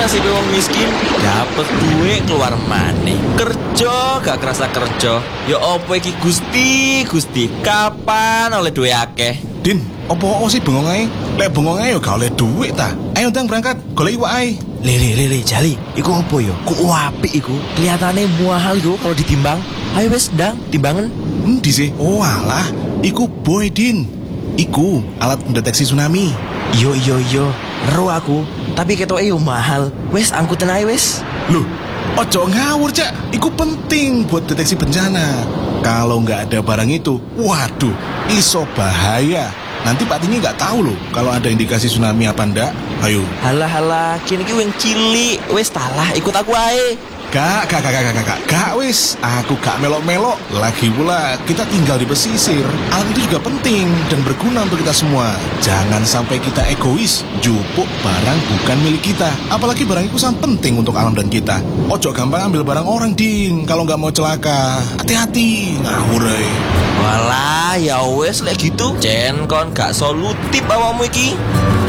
nasib wong miskin, dapet duit keluar maneh. Kerja gak kerasa kerja. Ya opo iki Gusti, kapan oleh duit akeh? Din, opo sih bengong ae? Lek bengong ae yo gak oleh duit ta. Ayo ndang berangkat, golek iwak ae. Le, Jali, iku opo yo? Ku apik iku. Kelihatane mahal iku kalau ditimbang. Ayo wes, ndang, timbangan. Endi sih? Oh alah, iku boy Din. Iku alat pendeteksi tsunami. Yo, ero aku. Tapi ketoke yo mahal. Wes, angkutin ae wes. Loh, ojo ngawur Cak. Iku penting buat deteksi bencana. Kalau nggak ada barang itu, waduh, iso bahaya. Nanti Pak Tini nggak tahu loh kalau ada indikasi tsunami apa ndak. Ayo. Halah, kini ki wing cilik. Wes talah, ikut aku ae. Gak wis, aku gak melok-melok. Lagi pula kita tinggal di pesisir. Alat itu juga penting dan berguna untuk kita semua. Jangan sampai kita egois, jupuk barang bukan milik kita. Apalagi barang itu sangat penting untuk alam dan kita. Ojo gampang ambil barang orang, Din. Kalau gak mau celaka, hati-hati. Ngawur ae. Walah, ya wes lek gitu. Jen kon gak solutif awakmu iki.